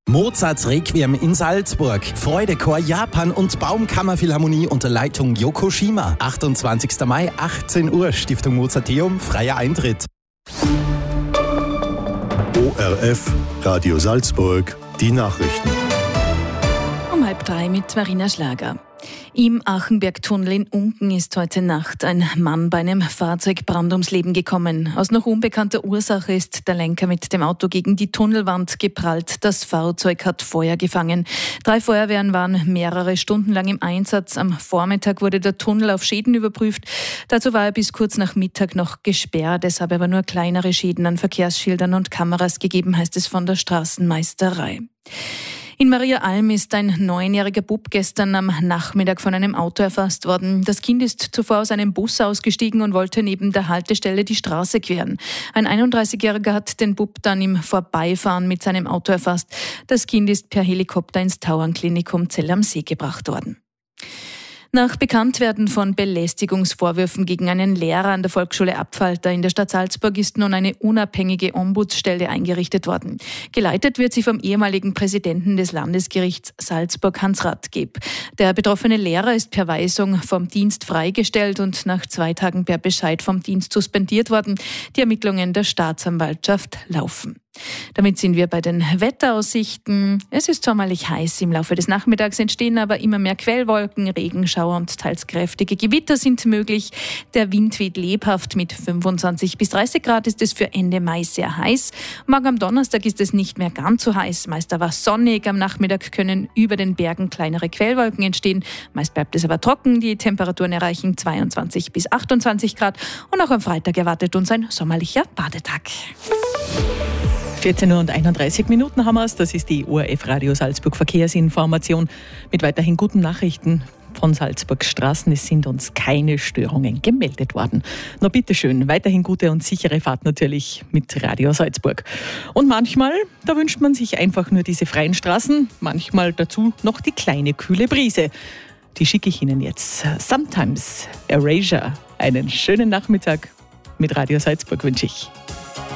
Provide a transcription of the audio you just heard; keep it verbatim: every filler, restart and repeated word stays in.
Mozarts Requiem in Salzburg, Freudechor Japan und Baumkammerphilharmonie unter Leitung Yoko Shima. achtundzwanzigster Mai, achtzehn Uhr, Stiftung Mozarteum, freier Eintritt. O R F, Radio Salzburg, die Nachrichten. Um halb drei mit Marina Schlager. Im Achenbergtunnel in Unken ist heute Nacht ein Mann bei einem Fahrzeugbrand ums Leben gekommen. Aus noch unbekannter Ursache ist der Lenker mit dem Auto gegen die Tunnelwand geprallt. Das Fahrzeug hat Feuer gefangen. Drei Feuerwehren waren mehrere Stunden lang im Einsatz. Am Vormittag wurde der Tunnel auf Schäden überprüft. Dazu war er bis kurz nach Mittag noch gesperrt. Es habe aber nur kleinere Schäden an Verkehrsschildern und Kameras gegeben, heißt es von der Straßenmeisterei. In Mariaalm ist ein neunjähriger Bub gestern am Nachmittag von einem Auto erfasst worden. Das Kind ist zuvor aus einem Bus ausgestiegen und wollte neben der Haltestelle die Straße queren. Ein einunddreißigjähriger hat den Bub dann im Vorbeifahren mit seinem Auto erfasst. Das Kind ist per Helikopter ins Tauernklinikum Zell am See gebracht worden. Nach Bekanntwerden von Belästigungsvorwürfen gegen einen Lehrer an der Volksschule Abfalter in der Stadt Salzburg ist nun eine unabhängige Ombudsstelle eingerichtet worden. Geleitet wird sie vom ehemaligen Präsidenten des Landesgerichts Salzburg, Hans Radgeb. Der betroffene Lehrer ist per Weisung vom Dienst freigestellt und nach zwei Tagen per Bescheid vom Dienst suspendiert worden. Die Ermittlungen der Staatsanwaltschaft laufen. Damit sind wir bei den Wetteraussichten. Es ist sommerlich heiß. Im Laufe des Nachmittags entstehen aber immer mehr Quellwolken, Regenschauer und teils kräftige Gewitter sind möglich. Der Wind weht lebhaft. Mit fünfundzwanzig bis dreißig Grad ist es für Ende Mai sehr heiß. Morgen am Donnerstag ist es nicht mehr ganz so heiß. Meist aber sonnig. Am Nachmittag können über den Bergen kleinere Quellwolken entstehen. Meist bleibt es aber trocken. Die Temperaturen erreichen zweiundzwanzig bis achtundzwanzig Grad. Und auch am Freitag erwartet uns ein sommerlicher Badetag. vierzehn Uhr und einunddreißig Minuten haben wir es. Das ist die O R F Radio Salzburg Verkehrsinformation mit weiterhin guten Nachrichten von Salzburgs Straßen. Es sind uns keine Störungen gemeldet worden. Na bitteschön, weiterhin gute und sichere Fahrt natürlich mit Radio Salzburg. Und manchmal, da wünscht man sich einfach nur diese freien Straßen, manchmal dazu noch die kleine kühle Brise. Die schicke ich Ihnen jetzt. Sometimes Erasure. Einen schönen Nachmittag mit Radio Salzburg wünsche ich.